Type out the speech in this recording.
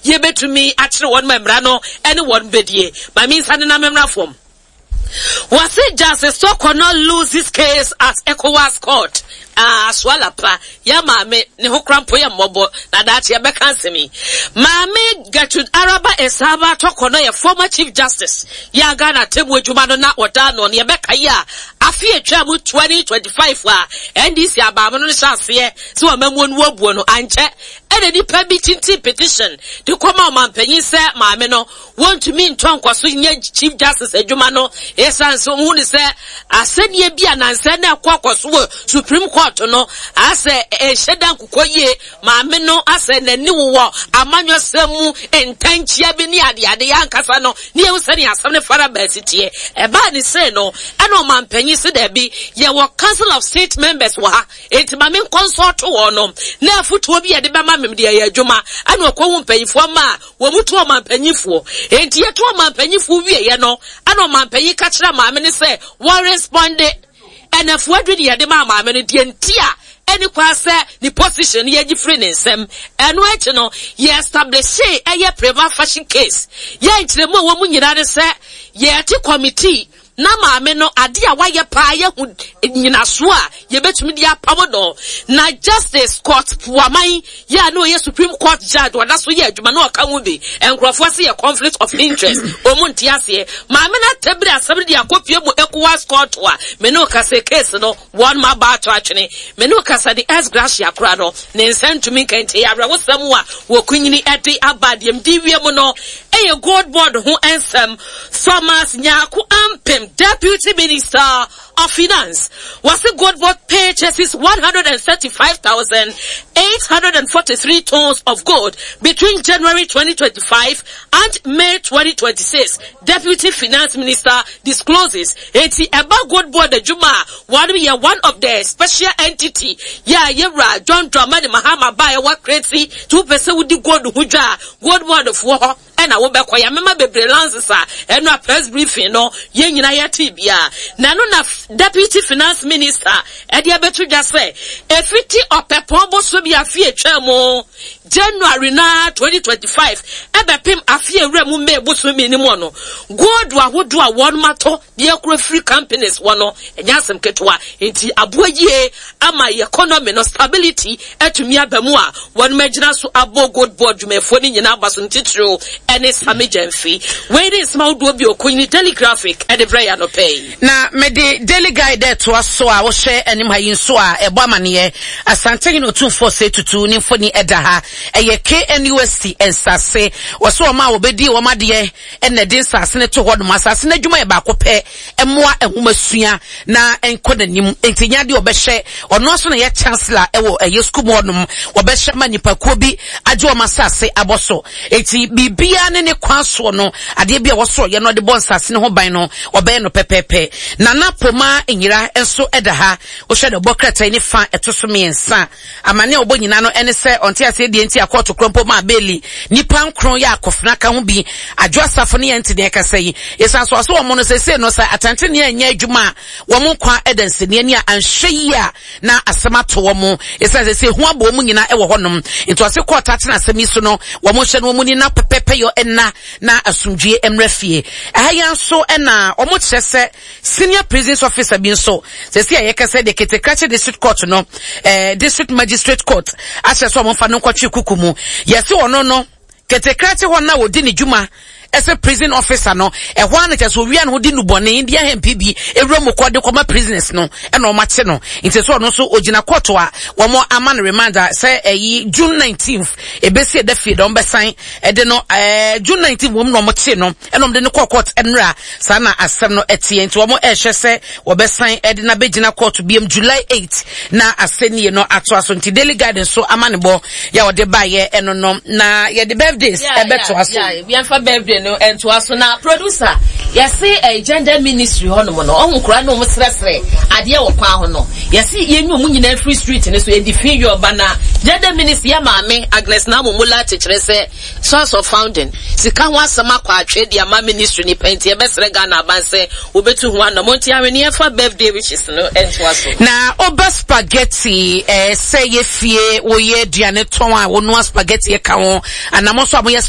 ye betumi atre won memra no ene won bedie ma me nsa na memra fom was it Justice so cannot lose this case at ECOWAS court swala pa ya maame ne ho krampo ya mmobo na dachi ya beka nsemi maame Gertrude Araba Esaba tokono ya former chief justice ya Ghana temu adwuma no na oda no ne beka ya afi atwa mu 2025 wa NDC abamo no chance ye se wa mamu no abuo no anche ene ni pa bi tinti petition de koma mampanyi se maame no want to mean tonkwaso nya chief justice adwuma no esanso hu ni se asenie bia nanse na akwakoso Supreme Court no ase shedan kukoye maame no ase nani wo amanyo semu entanchia bi ni ade yankasa no ni ehusani asam ne fara basitie eba ni se no eno mampanyi se da bi ye wo Council of State members wa ha enti maame consult wo no na afuto bi ye de be mamem de ye adwuma eno okwo mpanyifo ma wo mutu o mampanyifo enti ye to mampanyifo wie ye no eno mampanyi ka kira maame ne se wo respond and if what did you de mama me de ntia any kwase the position ye gifre nsem eno eche no ye establish a prima facie case ye ntiremu wo mu nyina de se ye ti committee na maame no ade a waye pa ye hu nyina so a ye betumi dia pamodo na Justice Court puaman ya no ye Supreme Court judge wada so ye adwuma na oka hu bi enkrofo se ye conflict of interest omunti ase maame na tebri asabri dia kopie mu ECOWAS court wa me no ka se case no one ma ba to atwene me no ka sa the S gracia kra no ne nsentumi kente ya wo samu a wo kunyini ede abadiem diwie mu no eye God board ho ensem Thomas Nyaku Ampem Deputy Minister of Finance was a good vote purchases 135,843 tons of gold between January 2025 and May 2026. Deputy Finance Minister discloses it's about good board the Juma one of the special entity yera John Dramani Mahama buy what crazy 2% with the gold huja gold board of war and I will be quiet. Remember the lances and no press briefing no ye nyina ya tibia na no na Deputy Finance Minister Edia Betu just say efiti opepombo so bi afie atwamo January na 2025 ebepim afie remu me boso mi ni mo no gold wa hodo a won mato de ekro free companies wono enyasem ketwa enti aboyie ama economy no stability etumi abamu a won magina so abo gold board dwumefo ni nyina abaso ntitiro ene samejemfi waiting small do bi okunyi daily graphic e de breya no pay na me de daily guide to aso a wo hye anim hayin so a ebo amane asante no 24 tutu ni mfoni eda ha eye KNUST ensase wo so ma wo bedi wo made ene din sase ne to hodo masase na dwuma e ba kope emoa ehumasua na enkodanim entinya de obehye ono so na ye chancellor ewo eye school modum obehye manipakuo bi aje o masase aboso enti bibia ne kwaso no ade bia wo so ye no de bonsase ne ho ban no obey no pepepe na napoma enyira enso edaha wo hwe de bokrata ni fa etoso miensa amane obonyina no ene se onte ase de enti akoto krompo ma beli nipa nkron ya akofna ka ho bi adwasafo ne enti de ka sei yesanso so wo no se no sa atante ne anya adwuma wo mo kwa edanse ne ani anhwe na asemato wo mo yesanse se hu abo mu nyina e wo honom enti ase kota tena asemi so no wo mo hwe no mu ni na pepepe yo enna na asumdue emrafie ayan so ena o mo kyese senior prisons officer bi so se se ye kase de Ketekrachi district court no district magistrate court ase so mo fa no kwatwe kukumu yesi wono no Ketekrachi ho na wodi ni dwuma ese prison officer no ehwa na cheso wi an hodi nubone india MPB ewremo kode koma prisoners no e no mache no inte so no so ogina court a wo mo ama no reminder say June 19th ebesi de feed on besan e de no June 19th wo no mo che no e no de no court enra sa na asem no etie nti wo mo ehwe se wo besan e de na begina court biem July 8 na aseni no ato aso nti daily guidance so ama ne bo ya wo de baye eno no na ye the birthdays e beto aso we am for birthday no and to us na producer yesi a gender ministry hono no ohun kura no musresre ade wo kwa ho no yesi yenyu mu nyina free street ne so edifin yo bana gender ministry ya maame Agnes na mumula techere se source of founding sika ho asema kwa atwe dia ma ministry ni penti e besre Ghana abanse obetu ho na monti awene e fa birthday wishes no and to us na oba spaghetti say ye fie wo ye duane ton a wo no spaghetti e ka ho anamo so aboye